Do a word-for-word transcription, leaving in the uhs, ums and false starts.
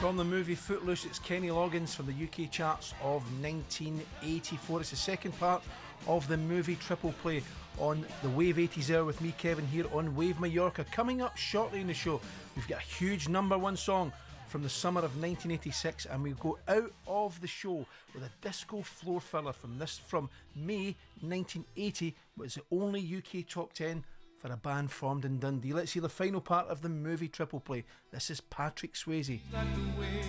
From the movie Footloose, it's Kenny Loggins from the U K charts of nineteen eighty-four. It's the second part of the movie Triple Play on the Wave eighties Hour with me, Kevin, here on Wave Mallorca. Coming up shortly in the show, we've got a huge number one song from the summer of nineteen eighty-six, and we go out of the show with a disco floor filler from this from May nineteen eighty, but it's the only U K top ten for a band formed in Dundee. Let's see the final part of the movie Triple Play. This is Patrick Swayze.